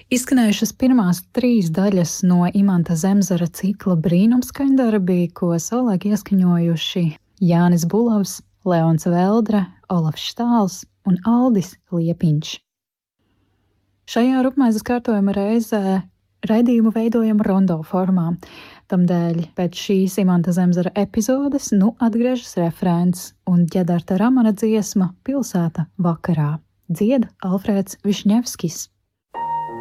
Izskanējušas pirmās 3 daļas no Imanta Zemzara cikla brīnumskaņdarbi, ko savulaik ieskaņojuši Jānis Bulavs, Leons Veldre, Olafs Štāls un Aldis Liepiņš. Šajā rupmaizes kārtojuma reizē raidījumu veidojam rondo formā. Tamdēļ pēc šīs Imanta Zemzara epizodes atgriežas referents un Ģedarta Ramana dziesma Pilsēta vakarā. Dzied Alfrēds Višņevskis.